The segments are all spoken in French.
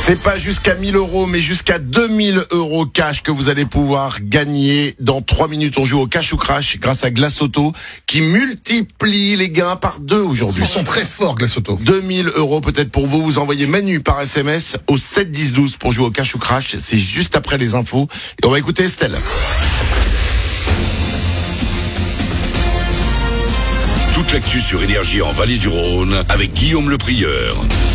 C'est pas jusqu'à 1000 euros, mais jusqu'à 2000 euros cash que vous allez pouvoir gagner. Dans 3 minutes, on joue au cash ou crash grâce à Glace Auto qui multiplie les gains par 2 aujourd'hui. Ils sont très forts, Glace Auto. 2000 euros peut-être pour vous. Vous envoyez Manu par SMS au 7 10 12 pour jouer au cash ou crash. C'est juste après les infos. Et on va écouter Estelle. Toute l'actu sur Énergie en Vallée du Rhône avec Guillaume Le Prieur.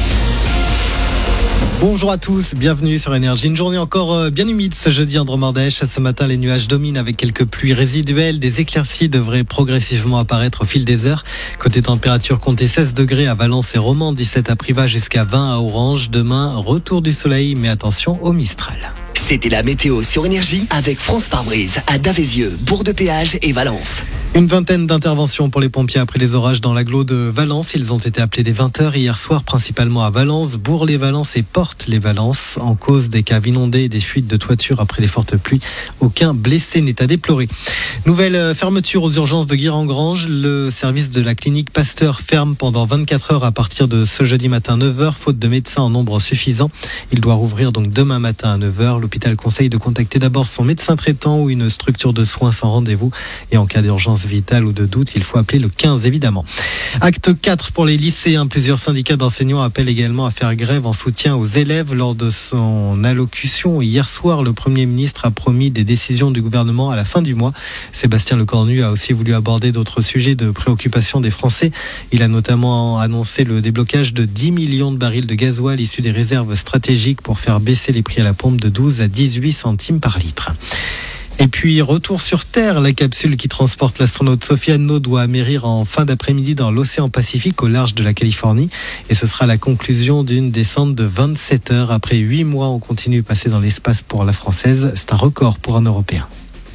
Bonjour à tous, bienvenue sur Énergie. Une journée encore bien humide ce jeudi en Dromardèche. Ce matin, les nuages dominent avec quelques pluies résiduelles. Des éclaircies devraient progressivement apparaître au fil des heures. Côté température, comptez 16 degrés à Valence et Romans, 17 à Privas jusqu'à 20 à Orange. Demain, retour du soleil, mais attention au Mistral. C'était la météo sur Énergie avec France Pare-Brise à Davézieux, Bourg-de-Péage et Valence. Une vingtaine d'interventions pour les pompiers après les orages dans l'agglo de Valence. Ils ont été appelés dès 20h hier soir, principalement à Valence, Bourg-les-Valences et Portes-les-Valences. En cause des caves inondées et des fuites de toiture après les fortes pluies. Aucun blessé n'est à déplorer. Nouvelle fermeture aux urgences de Guiret-en-Grange. Le service de la clinique Pasteur ferme pendant 24 heures à partir de ce jeudi matin 9h, faute de médecins en nombre suffisant. Il doit rouvrir donc demain matin à 9h. L'hôpital conseille de contacter d'abord son médecin traitant ou une structure de soins sans rendez-vous. Et en cas d'urgence vitale ou de doute, il faut appeler le 15 évidemment. Acte 4 pour les lycéens. Plusieurs syndicats d'enseignants appellent également à faire grève en soutien aux élèves. Lors de son allocution hier soir, le Premier ministre a promis des décisions du gouvernement à la fin du mois. Sébastien Lecornu a aussi voulu aborder d'autres sujets de préoccupation des Français. Il a notamment annoncé le déblocage de 10 millions de barils de gasoil issus des réserves stratégiques pour faire baisser les prix à la pompe de 12 à 18 centimes par litre. Et puis, retour sur Terre, la capsule qui transporte l'astronaute Sophia Anno doit amérir en fin d'après-midi dans l'océan Pacifique au large de la Californie. Et ce sera la conclusion d'une descente de 27 heures. Après 8 mois, on continue passé dans l'espace pour la Française. C'est un record pour un Européen.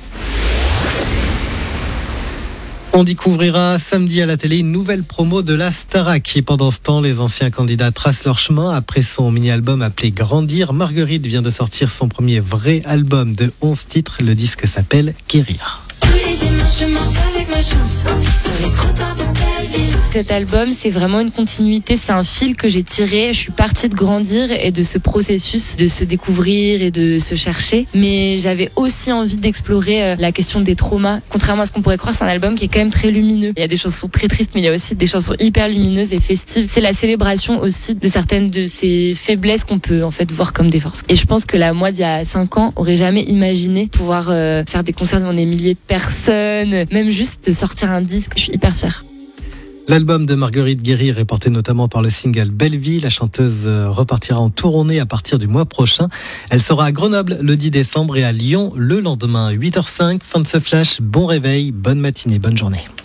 On découvrira samedi à la télé une nouvelle promo de la Starac. Et pendant ce temps, les anciens candidats tracent leur chemin. Après son mini-album appelé Grandir, Marguerite vient de sortir son premier vrai album de 11 titres. Le disque s'appelle Guérir. Tous les dimanches, je marche avec ma chance sur les trottoirs de Belleville. Cet album, c'est vraiment une continuité, c'est un fil que j'ai tiré. Je suis partie de grandir et de ce processus de se découvrir et de se chercher. Mais j'avais aussi envie d'explorer la question des traumas. Contrairement à ce qu'on pourrait croire, c'est un album qui est quand même très lumineux. Il y a des chansons très tristes, mais il y a aussi des chansons hyper lumineuses et festives. C'est la célébration aussi de certaines de ces faiblesses qu'on peut en fait voir comme des forces. Et je pense que moi, d'il y a 5 ans, aurais jamais imaginé pouvoir faire des concerts devant des milliers de personnes, même juste de sortir un disque. Je suis hyper fière. L'album de Marguerite Guérir est porté notamment par le single Belleville. La chanteuse repartira en tournée à partir du mois prochain. Elle sera à Grenoble le 10 décembre et à Lyon le lendemain. 8h05, fin de ce flash. Bon réveil, bonne matinée, bonne journée.